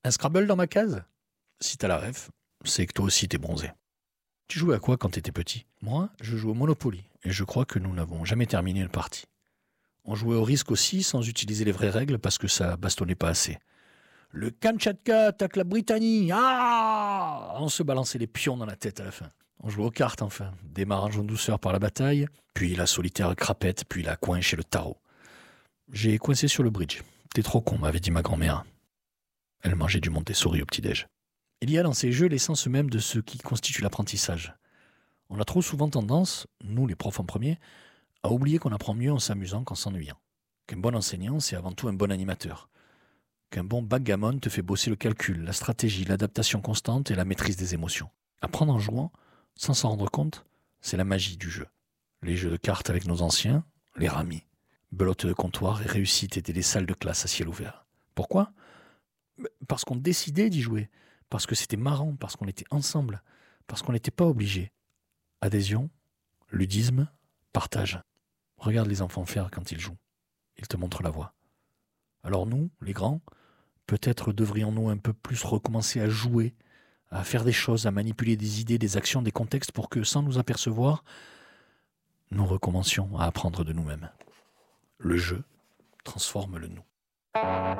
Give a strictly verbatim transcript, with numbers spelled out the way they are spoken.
Un Scrabble dans ma case? Si t'as la ref, c'est que toi aussi t'es bronzé. Tu jouais à quoi quand t'étais petit? Moi, je jouais au Monopoly, et je crois que nous n'avons jamais terminé une partie. On jouait au risque aussi sans utiliser les vraies règles parce que ça bastonnait pas assez. Le Kamchatka attaque la Britannie. Ah! On se balançait les pions dans la tête à la fin. On jouait aux cartes enfin, démarrage en douceur par la bataille, puis la solitaire crapette, puis la coinche et le tarot. J'ai coincé sur le bridge. T'es trop con, m'avait dit ma grand-mère. Elle mangeait du Montessori au petit-déj. Il y a dans ces jeux l'essence même de ce qui constitue l'apprentissage. On a trop souvent tendance, nous les profs en premier, à oublier qu'on apprend mieux en s'amusant qu'en s'ennuyant. Qu'un bon enseignant, c'est avant tout un bon animateur. Qu'un bon backgammon te fait bosser le calcul, la stratégie, l'adaptation constante et la maîtrise des émotions. Apprendre en jouant, sans s'en rendre compte, c'est la magie du jeu. Les jeux de cartes avec nos anciens, les ramis. Belote de comptoir et réussite étaient des salles de classe à ciel ouvert. Pourquoi ? Parce qu'on décidait d'y jouer. Parce que c'était marrant, parce qu'on était ensemble, parce qu'on n'était pas obligé. Adhésion, ludisme, partage. Regarde les enfants faire quand ils jouent. Ils te montrent la voie. Alors nous, les grands, peut-être devrions-nous un peu plus recommencer à jouer, à faire des choses, à manipuler des idées, des actions, des contextes pour que, sans nous apercevoir, nous recommencions à apprendre de nous-mêmes. Le jeu transforme le nous.